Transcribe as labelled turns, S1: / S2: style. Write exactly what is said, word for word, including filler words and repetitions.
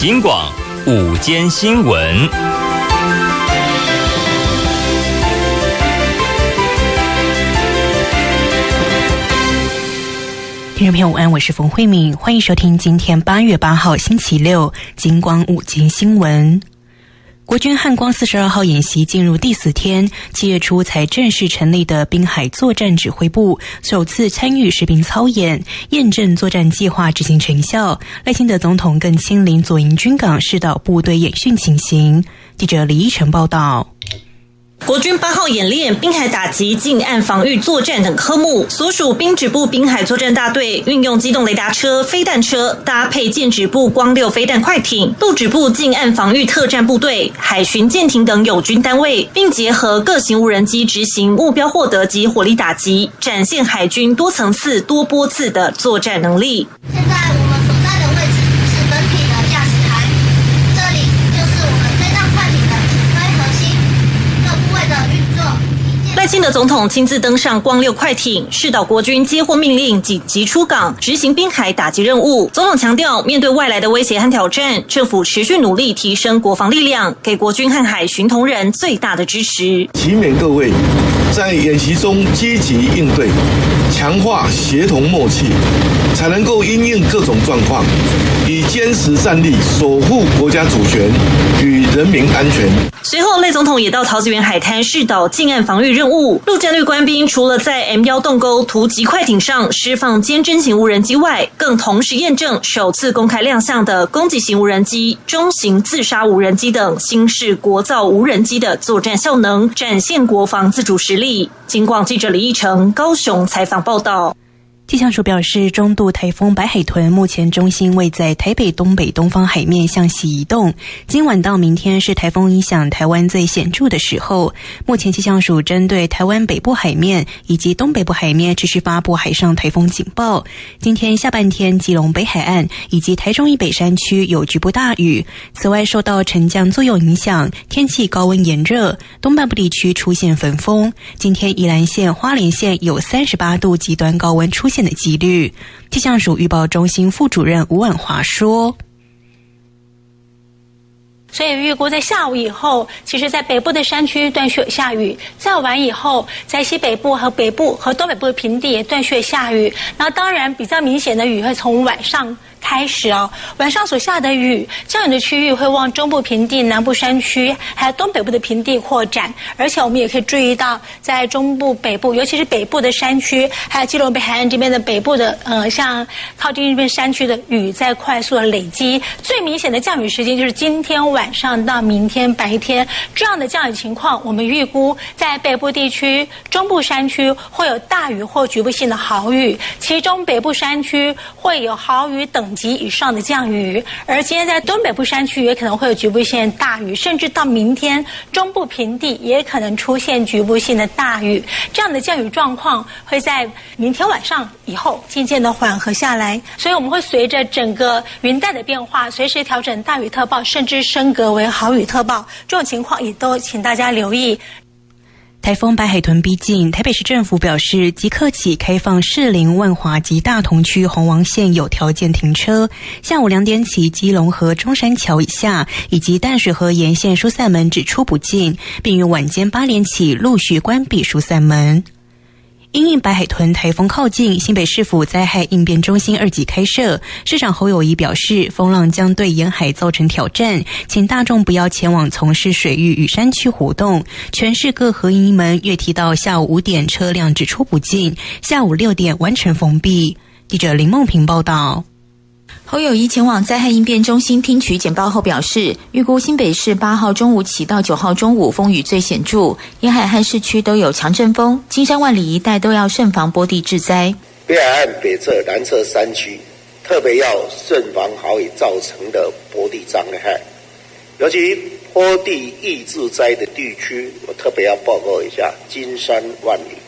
S1: 警广午间新闻。
S2: 听众朋友午安，我是冯慧敏，欢迎收听今天八月八号星期六警广午间新闻。国军汉光四十二号演习进入第四天，七月初才正式成立的滨海作战指挥部首次参与实兵操演，验证作战计划执行成效。赖清德总统更亲临左营军港视导部队演训情形。记者李依晨报道。
S3: 国军八号演练滨海打击、近岸防御作战等科目，所属兵指部滨海作战大队运用机动雷达车、飞弹车，搭配舰指部光六飞弹快艇、陆指部近岸防御特战部队、海巡舰艇等友军单位，并结合各型无人机执行目标获得及火力打击，展现海军多层次、多波次的作战能力。
S4: 现在我们所在的位置是本体的驾驶台，这里就是我们飞弹快艇的指挥核心。
S3: 赖清德总统亲自登上光六快艇，视导国军接获命令紧急出港执行滨海打击任务。总统强调，面对外来的威胁和挑战，政府持续努力提升国防力量，给国军和海巡同仁最大的支持。
S5: 祈勉各位在演习中积极应对，强化协同默契，才能够因应各种状况，以坚实战力守护国家主权与人民安全。
S3: 随后，赖总统也到桃子园海滩视导近岸防御任务。陆战队官兵除了在 M 一 洞沟突击快艇上释放坚侦型无人机外，更同时验证首次公开亮相的攻击型无人机、中型自杀无人机等新式国造无人机的作战效能，展现国防自主实力。警广记者李义成高雄采访报道。
S2: 气象署表示，中度台风白海豚目前中心位在台北东北东方海面向西移动，今晚到明天是台风影响台湾最显著的时候。目前气象署针对台湾北部海面以及东北部海面持续发布海上台风警报。今天下半天基隆北海岸以及台中以北山区有局部大雨。此外，受到沉降作用影响，天气高温炎热，东半部地区出现焚风。今天宜兰县、花莲县有三十八度极端高温出现的几率。气象署预报中心副主任吴婉华说，
S6: 所以预估在下午以后，其实在北部的山区断续下雨，再晚以后在西北部和北部和东北部的平地也断续下雨。那当然比较明显的雨会从晚上开始哦，晚上所下的雨，降雨的区域会往中部平地、南部山区，还有东北部的平地扩展。而且我们也可以注意到，在中部、北部，尤其是北部的山区，还有基隆北海岸这边的北部的，呃，像靠近这边山区的雨在快速的累积。最明显的降雨时间就是今天晚上到明天白天，这样的降雨情况，我们预估在北部地区、中部山区会有大雨或局部性的豪雨，其中北部山区会有豪雨等级以上的降雨，而今天在东北部山区也可能会有局部性大雨，甚至到明天中部平地也可能出现局部性的大雨。这样的降雨状况会在明天晚上以后渐渐的缓和下来，所以我们会随着整个云带的变化，随时调整大雨特报，甚至升格为豪雨特报。这种情况也都请大家留意。
S2: 台风白海豚逼近，台北市政府表示，即刻起开放士林、万华及大同区红王线有条件停车。下午两点起，基隆河中山桥以下以及淡水河沿线疏散门只出不进，并于晚间八点起陆续关闭疏散门。因应白海豚台风靠近，新北市府灾害应变中心二级开设。市长侯友宜表示，风浪将对沿海造成挑战，请大众不要前往从事水域与山区活动。全市各河营门月提到下午五点车辆只出不进，下午六点完全封闭。记者林梦平报道。
S7: 侯友宜前往灾害应变中心听取简报后表示，预估新北市八号中午起到九号中午风雨最显著，沿海和市区都有强阵风，金山万里一带都要慎防波地致灾。
S8: 北海岸北侧、南侧山区特别要慎防豪雨造成的波地灾害，尤其波地易致灾的地区，我特别要报告一下金山万里。